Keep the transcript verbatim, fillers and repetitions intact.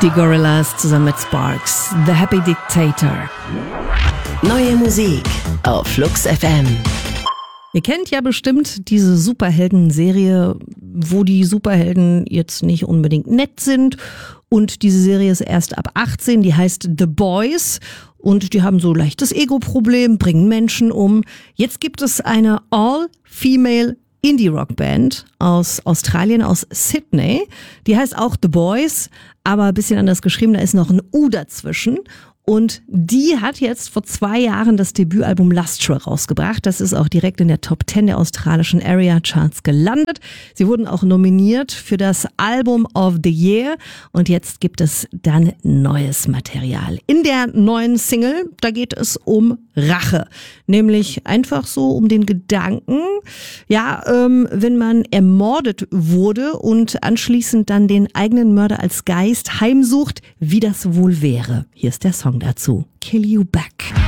Die Gorillaz zusammen mit Sparks, The Happy Dictator. Neue Musik auf Flux F M. Ihr kennt ja bestimmt diese Superhelden-Serie, wo die Superhelden jetzt nicht unbedingt nett sind. Und diese Serie ist erst ab achtzehn, die heißt The Boys. Und die haben so leichtes Ego-Problem, bringen Menschen um. Jetzt gibt es eine All-Female Indie-Rock-Band aus Australien, aus Sydney. Die heißt auch The Boys, aber ein bisschen anders geschrieben, da ist noch ein U dazwischen. Und die hat jetzt vor zwei Jahren das Debütalbum Lustral rausgebracht. Das ist auch direkt in der Top zehn der australischen Area Charts gelandet. Sie wurden auch nominiert für das Album of the Year. Und jetzt gibt es dann neues Material. In der neuen Single, da geht es um Rache. Nämlich einfach so um den Gedanken, ja, ähm, wenn man ermordet wurde und anschließend dann den eigenen Mörder als Geist heimsucht, wie das wohl wäre. Hier ist der Song dazu. Kill You Back.